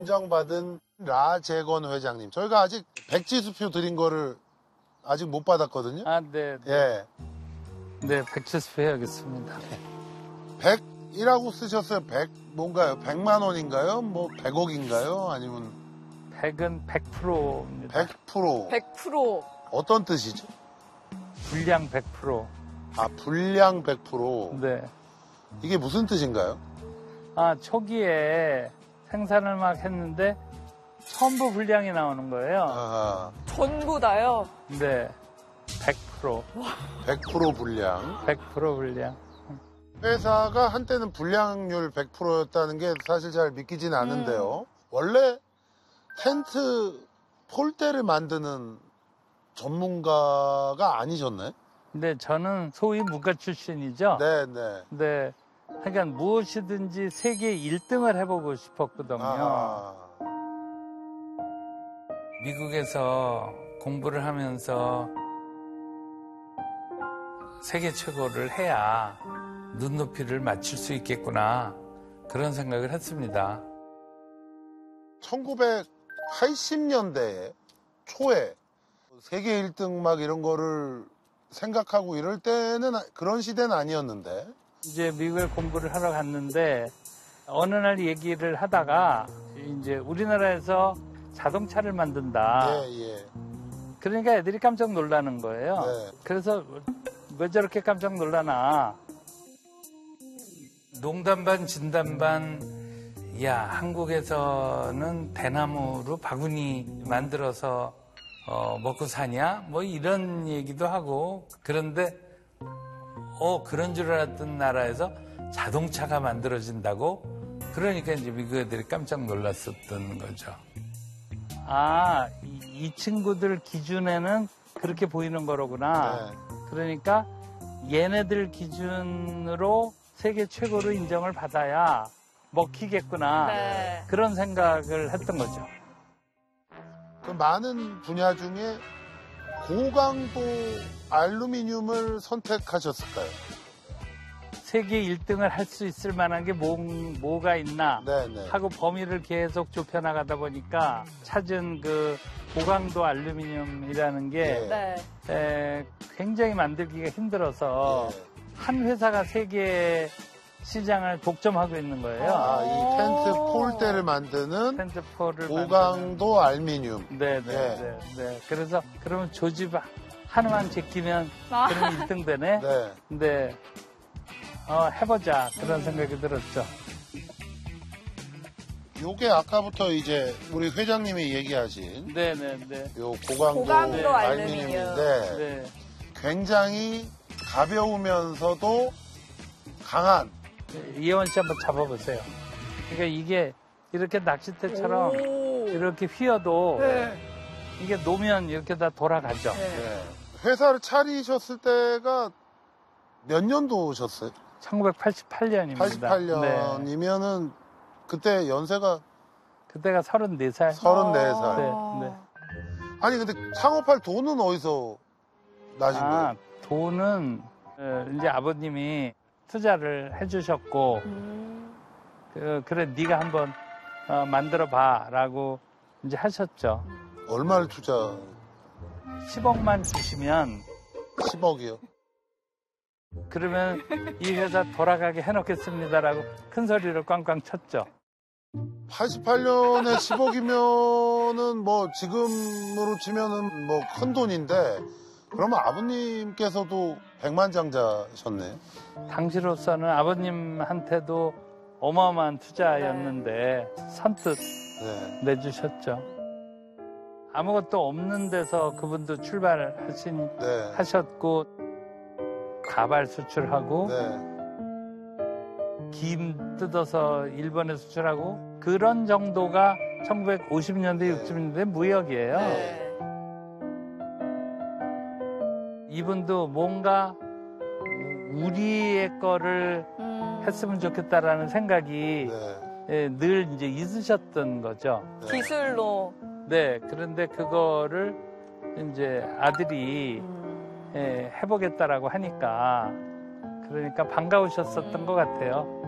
인정받은 라재건 회장님. 저희가 아직 백지수표 드린 거를 아직 못 받았거든요. 아, 네. 예. 네, 백지수표 해야겠습니다. 100이라고 쓰셨어요. 100 뭔가요? 100만 원인가요? 뭐 100억인가요? 아니면 100은 100%입니다. 100%. 100%. 어떤 뜻이죠? 분량 100%. 아, 분량 100%. 네. 이게 무슨 뜻인가요? 아, 초기에 생산을 막 했는데 전부 분량이 나오는 거예요. 아, 전부 다요? 네. 100%. 100% 분량. 100% 분량. 회사가 한때는 분량률 100%였다는 게 사실 잘 믿기진 않은데요. 원래 텐트 폴대를 만드는 전문가가 아니셨나요? 근데 저는 소위 문과 출신이죠. 네네. 네. 그러니까 무엇이든지 세계 1등을 해보고 싶었거든요. 아, 미국에서 공부를 하면서 세계 최고를 해야 눈높이를 맞출 수 있겠구나. 그런 생각을 했습니다. 1980년대 초에 세계 1등 막 이런 거를 생각하고 이럴 때는 그런 시대는 아니었는데. 이제 미국에 공부를 하러 갔는데 어느 날 얘기를 하다가 이제 우리나라에서 자동차를 만든다. 예, 예. 그러니까 애들이 깜짝 놀라는 거예요. 네. 그래서 왜 저렇게 깜짝 놀라나. 농담 반 진담 반, 야, 한국에서는 대나무로 바구니 만들어서 먹고 사냐? 뭐 이런 얘기도 하고. 그런데 그런 줄 알았던 나라에서 자동차가 만들어진다고? 그러니까 이제 미국 애들이 깜짝 놀랐었던 거죠. 아, 이 친구들 기준에는 그렇게 보이는 거로구나. 네. 그러니까 얘네들 기준으로 세계 최고로 인정을 받아야 먹히겠구나. 네. 그런 생각을 했던 거죠. 그 많은 분야 중에 고강도 알루미늄을 선택하셨을까요? 세계 1등을 할 수 있을 만한 게 뭐가 있나 네네. 하고 범위를 계속 좁혀나가다 보니까 찾은 그 고강도 알루미늄이라는 게 네. 굉장히 만들기가 힘들어서 예. 한 회사가 세계 시장을 독점하고 있는 거예요. 아, 이 텐트 폴대를 만드는 텐트폴을 고강도 알루미늄. 네네. 네. 그래서 그러면 조집 하나만 제끼면 그러면 1등 되네. 네. 근데 해보자 그런 생각이 들었죠. 요게 아까부터 이제 우리 회장님이 얘기하신 네네네. 요 고강도 고강도 알루미늄인데 네. 굉장히 가벼우면서도 강한. 이혜원 씨 한번 잡아보세요. 그러니까 이게 이렇게 낚싯대처럼 오. 이렇게 휘어도 네. 이게 놓으면 이렇게 다 돌아가죠. 네. 네. 회사를 차리셨을 때가 몇 년도셨어요? 1988년입니다. 88년이면은 그때 연세가 그때가 34살. 34살. 네, 네. 아니 근데 창업할 돈은 어디서 나신 거예요? 돈은 이제 아버님이 투자를 해주셨고 그래 네가 한번 만들어봐라고 이제 하셨죠. 얼마를 투자? 10억만 주시면 10억이요. 그러면 이 회사 돌아가게 해놓겠습니다라고 큰 소리를 꽝꽝 쳤죠. 88년에 10억이면은 뭐 지금으로 치면은 뭐 큰 돈인데 그러면 아버님께서도 백만장자셨네요. 당시로서는 아버님한테도 어마어마한 투자였는데 선뜻 네. 내주셨죠. 아무것도 없는 데서 그분도 네. 하셨고 가발 수출하고 네. 김 뜯어서 일본에 수출하고 그런 정도가 1950년대, 60년대 무역이에요. 네. 이분도 뭔가 우리의 거를 했으면 좋겠다라는 생각이 네. 늘 이제 있으셨던 거죠. 기술로. 네, 그런데 그거를 이제 아들이 해보겠다라고 하니까 그러니까 반가우셨었던 것 같아요.